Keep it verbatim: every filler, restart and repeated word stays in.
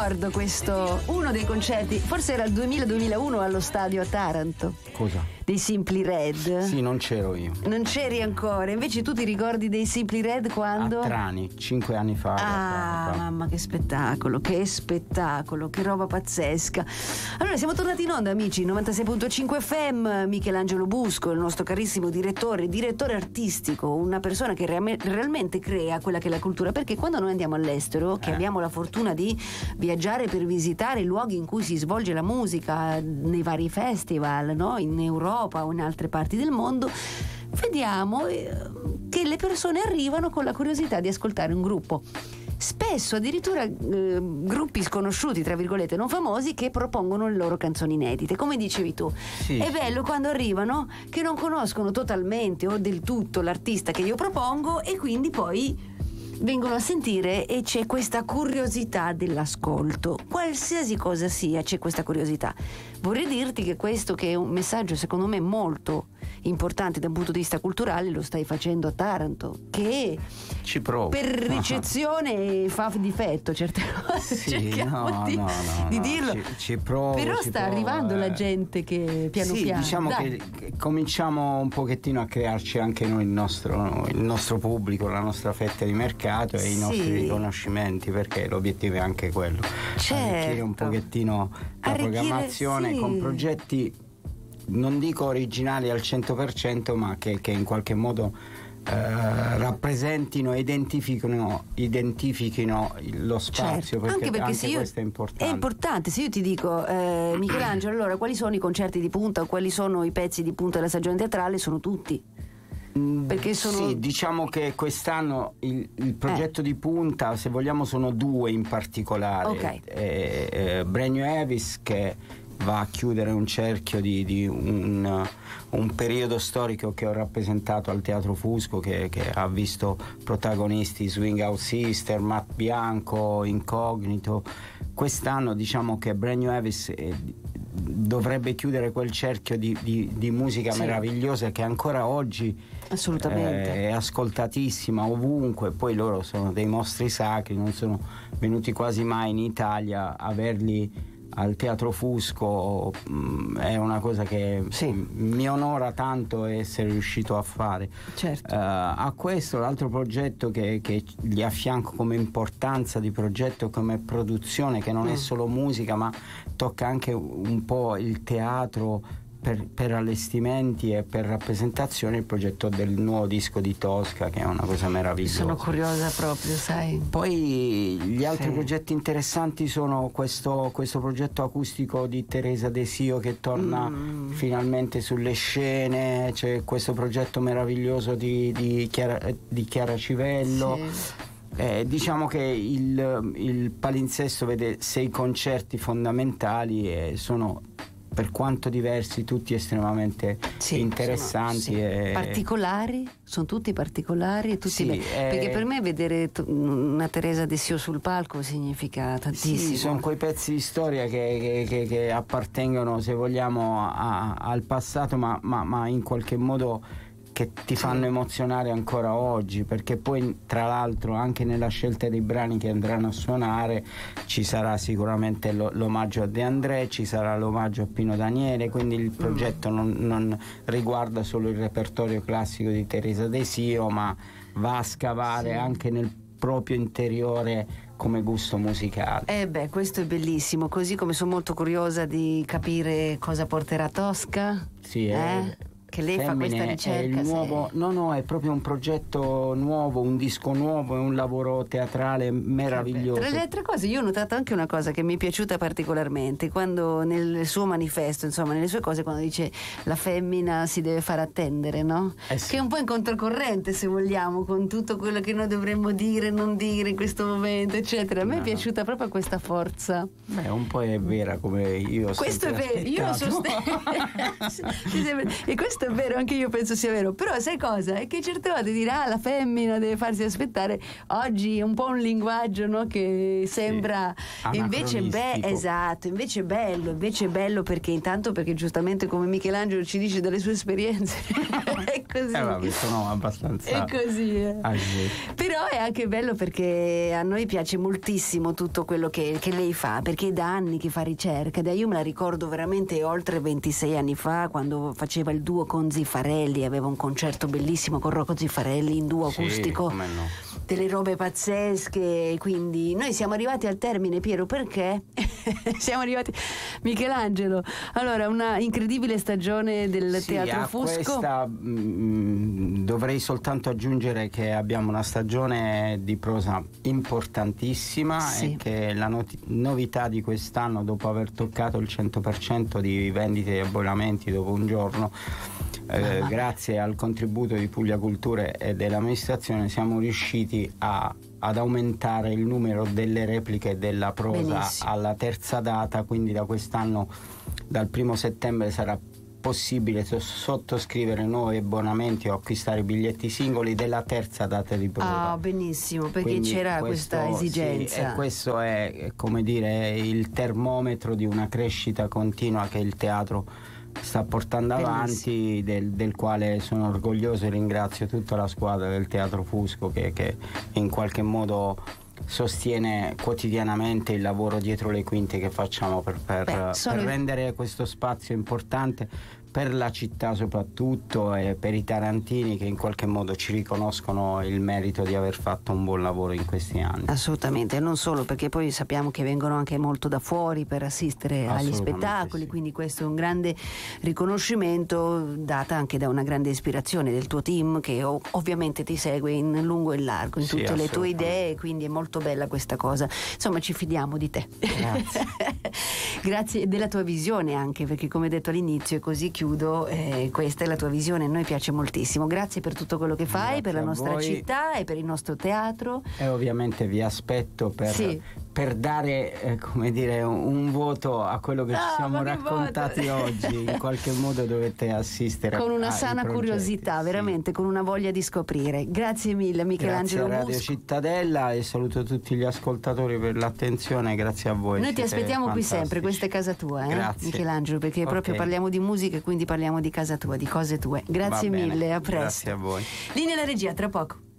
ricordo questo, uno dei concerti, forse era il duemila-duemilauno allo stadio a Taranto. Cosa? Dei Simply Red. Sì, non c'ero io. Non c'eri ancora, invece tu ti ricordi dei Simply Red quando? A Trani, cinque anni fa. Ah, fa. mamma, che spettacolo, che spettacolo, che roba pazzesca. Allora, siamo tornati in onda, amici, novantasei virgola cinque F M. Michelangelo Busco, il nostro carissimo direttore, direttore artistico, una persona che reame- realmente crea quella che è la cultura, perché quando noi andiamo all'estero, che Eh. abbiamo la fortuna di viaggiare per visitare i luoghi in cui si svolge la musica, nei vari festival, no? In Europa o in altre parti del mondo, vediamo che le persone arrivano con la curiosità di ascoltare un gruppo, spesso addirittura eh, gruppi sconosciuti, tra virgolette, non famosi, che propongono le loro canzoni inedite, come dicevi tu. Sì, è sì. bello quando arrivano che non conoscono totalmente o del tutto l'artista che io propongo, e quindi poi vengono a sentire e c'è questa curiosità dell'ascolto, qualsiasi cosa sia, c'è questa curiosità. Vorrei dirti che questo, che è un messaggio secondo me molto importante da un punto di vista culturale, lo stai facendo a Taranto, che Ci provo. per ricezione fa difetto certe cose. Sì, cerchiamo no, di, no, no, di no, dirlo. Ci, ci provo. Però ci sta provo, arrivando eh. la gente che piano sì, piano. diciamo Dai. che, che cominciamo un pochettino a crearci anche noi il nostro, il nostro pubblico, la nostra fetta di mercato e i Sì. nostri riconoscimenti, perché l'obiettivo è anche quello. Certo. Arricchire un pochettino la Arricchire, programmazione sì. con progetti, non dico originali al cento per cento, ma che, che in qualche modo eh, rappresentino e identifichino, identifichino lo spazio, Certo. perché anche perché anche se io, questo è importante. È importante, se io ti dico eh, Michelangelo, allora quali sono i concerti di punta o quali sono i pezzi di punta della stagione teatrale? Sono tutti. Perché sono... Sì, diciamo che quest'anno il, il progetto eh. di punta, se vogliamo, sono due in particolare. Okay. Eh, eh, Brand New Avis, che va a chiudere un cerchio di, di un, un periodo storico che ho rappresentato al Teatro Fusco, che, che ha visto protagonisti Swing Out Sister, Matt Bianco, Incognito. Quest'anno diciamo che Brand New Avis eh, dovrebbe chiudere quel cerchio di, di, di musica sì. meravigliosa, che ancora oggi assolutamente eh, è ascoltatissima ovunque. Poi loro sono dei mostri sacri, non sono venuti quasi mai in Italia. Averli al Teatro Fusco mh, è una cosa che sì. mi onora tanto essere riuscito a fare. Certo. Uh, a questo l'altro progetto che, che gli affianco come importanza di progetto, come produzione, che non mm. è solo musica ma tocca anche un po' il teatro per, per allestimenti e per rappresentazioni, il progetto del nuovo disco di Tosca, che è una cosa meravigliosa. Sono curiosa proprio, sai. Poi gli altri sì. progetti interessanti sono questo, questo progetto acustico di Teresa Desio, che torna mm. finalmente sulle scene. C'è questo progetto meraviglioso di, di, Chiara, di Chiara Civello. Sì. Eh, diciamo che il, il palinsesto vede sei concerti fondamentali e sono, per quanto diversi, tutti estremamente sì, interessanti. Sono, sì. e... particolari, sono tutti particolari e tutti sì, be- eh... perché per me vedere t- una Teresa Desio sul palco significa tantissimo. Sì, sono quei pezzi di storia che, che, che, che appartengono, se vogliamo, a, al passato, ma, ma, ma in qualche modo che ti fanno emozionare ancora oggi, perché poi tra l'altro anche nella scelta dei brani che andranno a suonare ci sarà sicuramente lo, l'omaggio a De André, ci sarà l'omaggio a Pino Daniele, quindi il progetto mm. non, non riguarda solo il repertorio classico di Teresa Desio, ma va a scavare sì. anche nel proprio interiore come gusto musicale. Eh beh, questo è bellissimo, così come sono molto curiosa di capire cosa porterà Tosca. Sì, eh? è... che lei Femmine fa questa ricerca. È il nuovo, sì. no no è proprio un progetto nuovo, un disco nuovo, è un lavoro teatrale meraviglioso. Tra le altre cose io ho notato anche una cosa che mi è piaciuta particolarmente, quando nel suo manifesto, insomma nelle sue cose, quando dice la femmina si deve fare attendere, no? Eh sì. Che è un po' in controcorrente, se vogliamo, con tutto quello che noi dovremmo dire, non dire in questo momento, eccetera. A me no. è piaciuta proprio questa forza. Beh, un po' è vera, come io questo è vero, io sostengo e questo Questo è vero, anche io penso sia vero. Però sai cosa? È che certe volte dirà ah, la femmina deve farsi aspettare. Oggi è un po' un linguaggio, no, che sembra sì, invece be- esatto, invece è bello, invece è bello perché intanto perché giustamente come Michelangelo ci dice dalle sue esperienze è così. Eh, vabbè, sono abbastanza è così. Eh. Però è anche bello perché a noi piace moltissimo tutto quello che, che lei fa, perché è da anni che fa ricerca. Io me la ricordo veramente oltre ventisei anni fa quando faceva il duo con Ziffarelli, aveva un concerto bellissimo con Rocco Ziffarelli in duo acustico, sì, come no. Delle robe pazzesche. Quindi noi siamo arrivati al termine, Piero, perché siamo arrivati Michelangelo, allora una incredibile stagione del sì, Teatro a Fusco. Questa mh, dovrei soltanto aggiungere che abbiamo una stagione di prosa importantissima, sì. E che la not- novità di quest'anno, dopo aver toccato il cento per cento di vendite e abbonamenti dopo un giorno, eh, grazie al contributo di Puglia Culture e dell'amministrazione siamo riusciti a, ad aumentare il numero delle repliche della prosa. Benissimo. Alla terza data, quindi da quest'anno dal primo settembre sarà possibile sottoscrivere nuovi abbonamenti o acquistare biglietti singoli della terza data di prova. Ah, benissimo, perché quindi c'era questo, questa esigenza. Sì, e questo è, come dire, il termometro di una crescita continua che il teatro sta portando avanti, del, del quale sono orgoglioso e ringrazio tutta la squadra del Teatro Fusco che, che in qualche modo sostiene quotidianamente il lavoro dietro le quinte che facciamo per, per, Beh, sono... per rendere questo spazio importante per la città soprattutto e per i tarantini che in qualche modo ci riconoscono il merito di aver fatto un buon lavoro in questi anni. Assolutamente, non solo perché poi sappiamo che vengono anche molto da fuori per assistere agli spettacoli, sì. Quindi questo è un grande riconoscimento data anche da una grande ispirazione del tuo team che ov- ovviamente ti segue in lungo e largo in tutte sì, le tue idee, quindi è molto bella questa cosa. Insomma, ci fidiamo di te. Grazie. Grazie della tua visione anche, perché come detto all'inizio è così chiudo, eh, questa è la tua visione, a noi piace moltissimo. Grazie per tutto quello che fai, grazie per la nostra città e per il nostro teatro. E ovviamente vi aspetto per, sì. per dare eh, come dire un, un voto a quello che no, ci siamo raccontati voto. Oggi. In qualche modo dovete assistere con una a, sana curiosità, sì. Veramente con una voglia di scoprire. Grazie mille Michelangelo Grazie a Radio Musco. Cittadella e saluto tutti gli ascoltatori per l'attenzione, grazie a voi. Noi ti aspettiamo fantastici. Qui sempre, questa è casa tua, eh? Grazie. Michelangelo, perché okay. proprio parliamo di musica e quindi parliamo di casa tua, di cose tue. Grazie mille, a presto. Grazie a voi. Linea alla regia, tra poco.